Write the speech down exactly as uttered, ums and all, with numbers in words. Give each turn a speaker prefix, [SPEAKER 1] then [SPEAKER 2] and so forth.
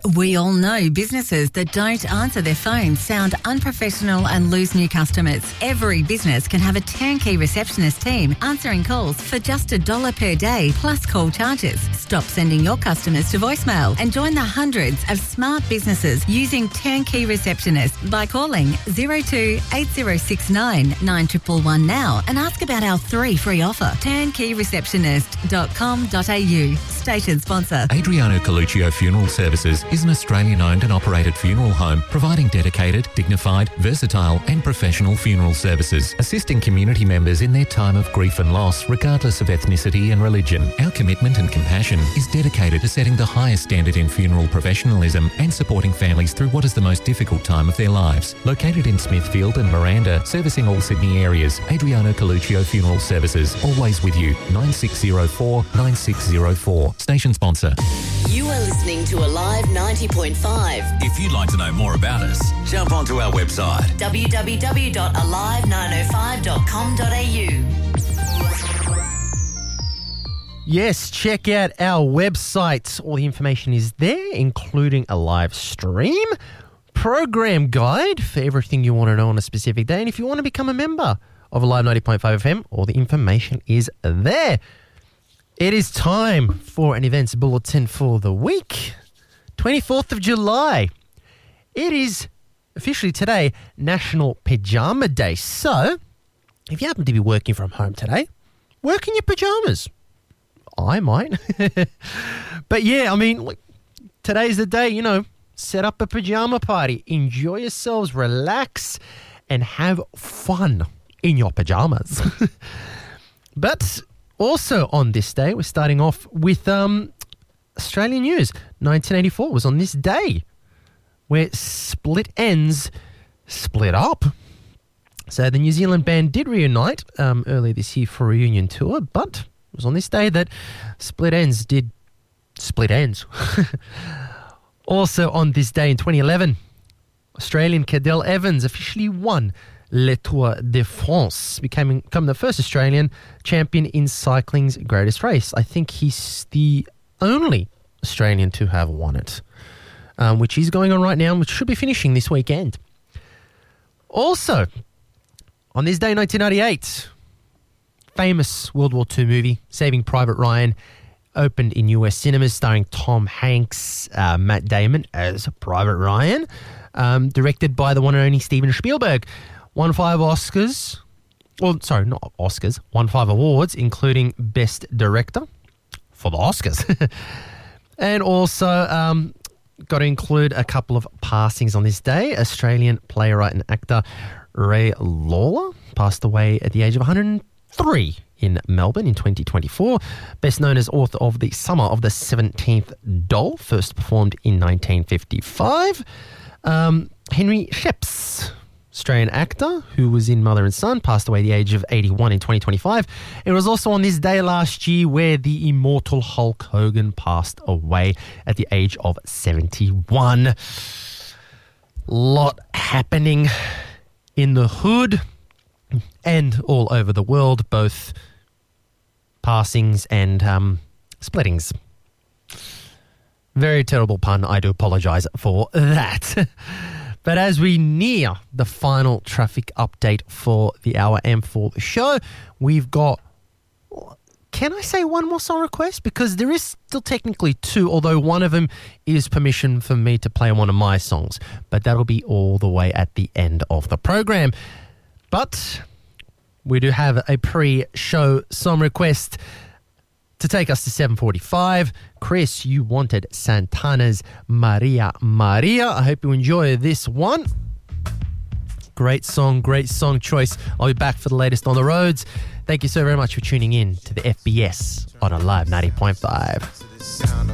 [SPEAKER 1] We all know businesses that don't answer their phones sound unprofessional and lose new customers. Every business can have a turnkey receptionist team answering calls for just a dollar per day plus call charges. Stop sending your customers to voicemail and join the hundreds of smart businesses using turnkey receptionists by calling zero two eight zero six nine nine one one one now and ask about our three free offer. turnkey receptionist dot com dot a u. Station sponsor.
[SPEAKER 2] Adriano Coluccio Funeral Services is an Australian-owned and operated funeral home providing dedicated, dignified, versatile and professional funeral services, assisting community members in their time of grief and loss regardless of ethnicity and religion. Our commitment and compassion is dedicated to setting the highest standard in funeral professionalism and supporting families through what is the most difficult time of their lives. Located in Smithfield and Miranda, servicing all Sydney areas, Adriano Coluccio Funeral Services, always with you. nine six zero four nine six zero four. Station sponsor.
[SPEAKER 3] You are listening to Alive ninety point five.
[SPEAKER 4] If you'd like to know more about us, jump onto our website
[SPEAKER 3] w w w dot alive nine oh five dot com dot a u.
[SPEAKER 5] Yes, check out our website. All the information is there, including a live stream, program guide for everything you want to know on a specific day. And if you want to become a member of Alive ninety point five F M, all the information is there. It is time for an events bulletin for the week, twenty-fourth of July. It is officially today National Pajama Day. So, if you happen to be working from home today, work in your pajamas. I might. But yeah, I mean, look, today's the day, you know, set up a pajama party, enjoy yourselves, relax, and have fun in your pajamas. But also on this day, we're starting off with um, Australian news. nineteen eighty-four was on this day where Split Enz split up. So the New Zealand band did reunite um, earlier this year for a reunion tour, but it was on this day that Split Enz did split ends. Also on this day in twenty eleven, Australian Cadel Evans officially won Le Tour de France, becoming, becoming the first Australian champion in cycling's greatest race. I think he's the only Australian to have won it, um, which is going on right now, which should be finishing this weekend. Also, on this day, nineteen ninety-eight, famous World War Two movie, Saving Private Ryan, opened in U S cinemas, starring Tom Hanks, uh, Matt Damon as Private Ryan, um, directed by the one and only Steven Spielberg. Won five Oscars, well, sorry, not Oscars, won five awards, including Best Director for the Oscars. And also um, got to include a couple of passings on this day. Australian playwright and actor Ray Lawler passed away at the age of one hundred three in Melbourne in twenty twenty-four. Best known as author of The Summer of the seventeenth Doll, first performed in nineteen fifty-five. Um, Henry Sheps, Australian actor who was in Mother and Son, passed away at the age of eighty-one in twenty twenty-five. It was also on this day last year where the immortal Hulk Hogan passed away at the age of seventy-one. Lot happening in the hood and all over the world, both passings and um, splittings. Very terrible pun. I do apologise for that. But as we near the final traffic update for the hour and for the show, we've got, can I say one more song request? Because there is still technically two, although one of them is permission for me to play one of my songs. But that'll be all the way at the end of the program. But we do have a pre-show song request to take us to seven forty-five. Chris, you wanted Santana's Maria Maria. I hope you enjoy this one. Great song, great song choice. I'll be back for the latest on the roads. Thank you so very much for tuning in to the F B S on Alive ninety point five.